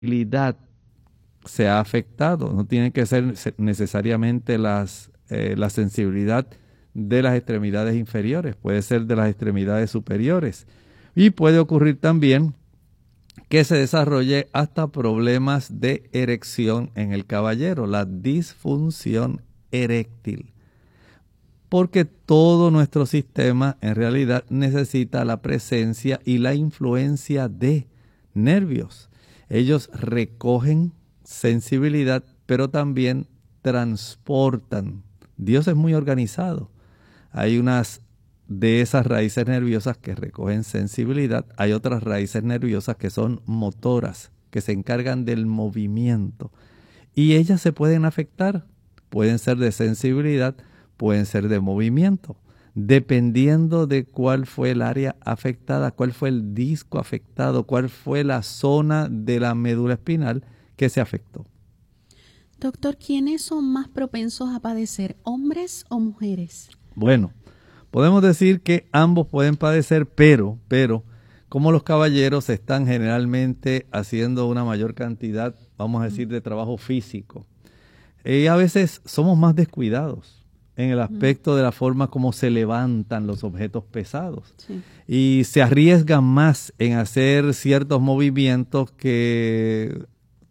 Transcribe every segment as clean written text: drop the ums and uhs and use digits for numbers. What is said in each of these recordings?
sensibilidad se ha afectado. No tiene que ser necesariamente la sensibilidad de las extremidades inferiores, puede ser de las extremidades superiores. Y puede ocurrir también que se desarrolle hasta problemas de erección en el caballero, la disfunción eréctil. Porque todo nuestro sistema en realidad necesita la presencia y la influencia de nervios. Ellos recogen sensibilidad, pero también transportan. Dios es muy organizado. Hay unas de esas raíces nerviosas que recogen sensibilidad, hay otras raíces nerviosas que son motoras, que se encargan del movimiento. Y ellas se pueden afectar, pueden ser de sensibilidad, pueden ser de movimiento, dependiendo de cuál fue el área afectada, cuál fue el disco afectado, cuál fue la zona de la médula espinal que se afectó. Doctor, ¿quiénes son más propensos a padecer, hombres o mujeres? Bueno, podemos decir que ambos pueden padecer, pero como los caballeros están generalmente haciendo una mayor cantidad, vamos a decir, de trabajo físico, a veces somos más descuidados en el aspecto de la forma como se levantan los objetos pesados. Sí. Y se arriesgan más en hacer ciertos movimientos que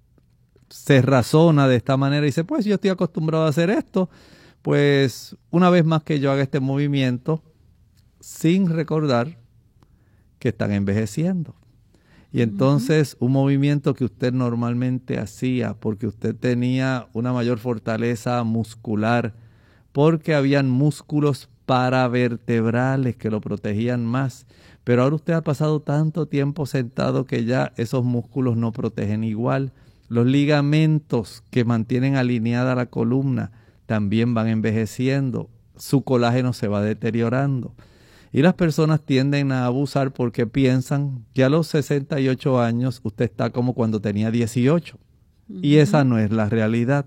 se razona de esta manera y dice, pues yo estoy acostumbrado a hacer esto, pues una vez más que yo haga este movimiento, sin recordar que están envejeciendo. Y entonces un movimiento que usted normalmente hacía porque usted tenía una mayor fortaleza muscular, porque habían músculos paravertebrales que lo protegían más, pero ahora usted ha pasado tanto tiempo sentado que ya esos músculos no protegen igual. Los ligamentos que mantienen alineada la columna también van envejeciendo, su colágeno se va deteriorando. Y las personas tienden a abusar porque piensan que a los 68 años usted está como cuando tenía 18. Y esa no es la realidad.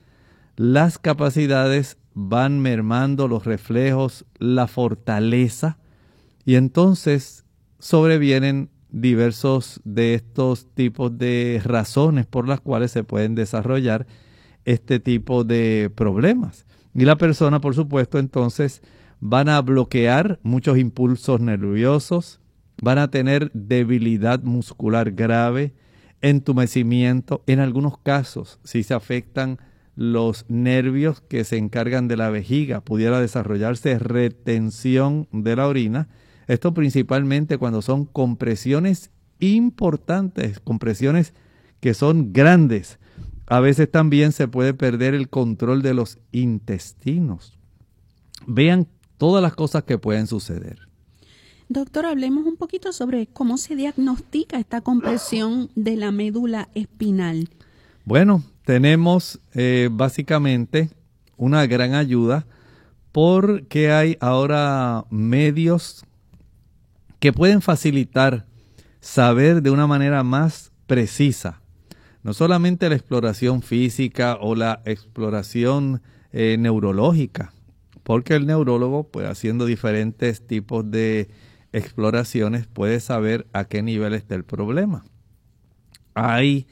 Las capacidades van mermando, los reflejos, la fortaleza, y entonces sobrevienen diversos de estos tipos de razones por las cuales se pueden desarrollar este tipo de problemas. Y la persona, por supuesto, entonces van a bloquear muchos impulsos nerviosos, van a tener debilidad muscular grave, entumecimiento. En algunos casos, si se afectan los nervios que se encargan de la vejiga, pudiera desarrollarse retención de la orina. Esto principalmente cuando son compresiones importantes, compresiones que son grandes. A veces también se puede perder el control de los intestinos. Vean todas las cosas que pueden suceder. Doctor, hablemos un poquito sobre cómo se diagnostica esta compresión de la médula espinal. Bueno, tenemos básicamente una gran ayuda porque hay ahora medios que pueden facilitar saber de una manera más precisa, no solamente la exploración física o la exploración neurológica, porque el neurólogo, pues haciendo diferentes tipos de exploraciones, puede saber a qué nivel está el problema. Hay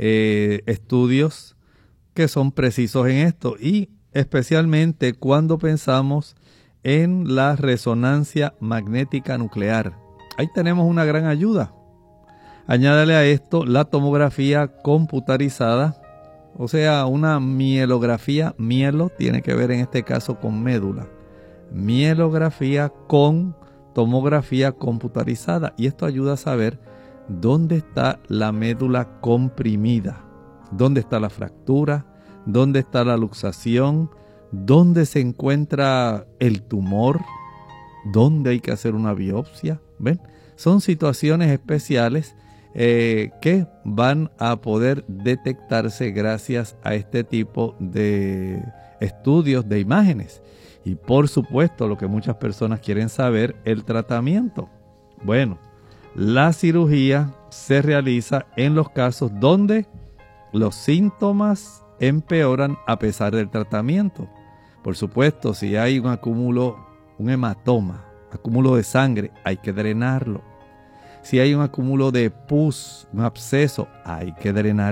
estudios que son precisos en esto y especialmente cuando pensamos en la resonancia magnética nuclear. Ahí tenemos una gran ayuda. Añádale a esto la tomografía computarizada, o sea, una mielografía. Mielo tiene que ver en este caso con médula. Mielografía con tomografía computarizada. Y esto ayuda a saber dónde está la médula comprimida, dónde está la fractura, dónde está la luxación, dónde se encuentra el tumor, dónde hay que hacer una biopsia. ¿Ven? Son situaciones especiales que van a poder detectarse gracias a este tipo de estudios de imágenes. Y por supuesto, lo que muchas personas quieren saber, el tratamiento. Bueno, la cirugía se realiza en los casos donde los síntomas empeoran a pesar del tratamiento. Por supuesto, si hay un acúmulo, un hematoma, acúmulo de sangre, hay que drenarlo. Si hay un acúmulo de pus, un absceso, hay que drenar